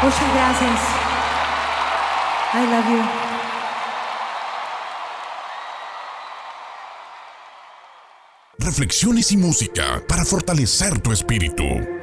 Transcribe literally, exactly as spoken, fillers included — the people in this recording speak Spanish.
Muchas gracias. I love you. Reflexiones y música para fortalecer tu espíritu.